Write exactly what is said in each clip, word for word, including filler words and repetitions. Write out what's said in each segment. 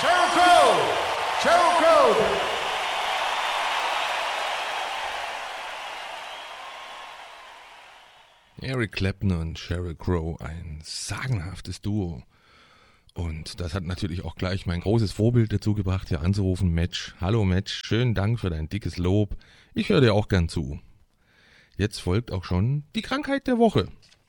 Sheryl Crow! Sheryl Crow! Eric Clapton und Sheryl Crow, ein sagenhaftes Duo. Und das hat natürlich auch gleich mein großes Vorbild dazu gebracht, hier anzurufen. Match, hallo Match, schönen Dank für dein dickes Lob. Ich höre dir auch gern zu. Jetzt folgt auch schon die Krankheit der Woche.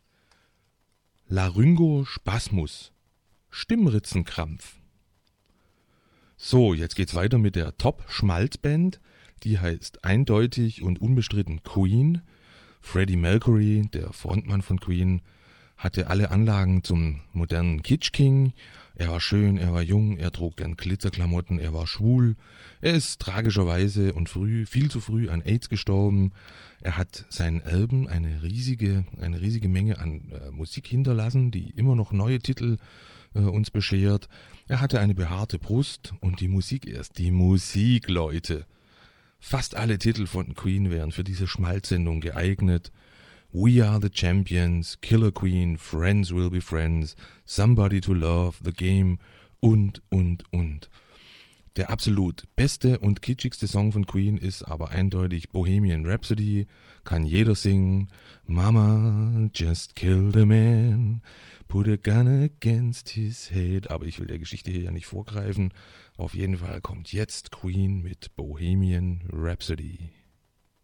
Laryngospasmus, Stimmritzenkrampf. So, jetzt geht's weiter mit der Top-Schmalzband. Die heißt eindeutig und unbestritten Queen. Freddie Mercury, der Frontmann von Queen, hatte alle Anlagen zum modernen Kitsch King. Er war schön, er war jung, er trug gern Glitzerklamotten, er war schwul. Er ist tragischerweise und früh, viel zu früh an AIDS gestorben. Er hat seinen Alben eine riesige, eine riesige Menge an äh, Musik hinterlassen, die immer noch neue Titel äh, uns beschert. Er hatte eine behaarte Brust und die Musik erst, die Musik, Leute. Fast alle Titel von Queen wären für diese Schmalzsendung geeignet. We Are the Champions, Killer Queen, Friends Will Be Friends, Somebody to Love, The Game und, und, und. Der absolut beste und kitschigste Song von Queen ist aber eindeutig Bohemian Rhapsody, kann jeder singen. Mama just killed a man, put a gun against his head. Aber ich will der Geschichte hier ja nicht vorgreifen. Auf jeden Fall kommt jetzt Queen mit Bohemian Rhapsody.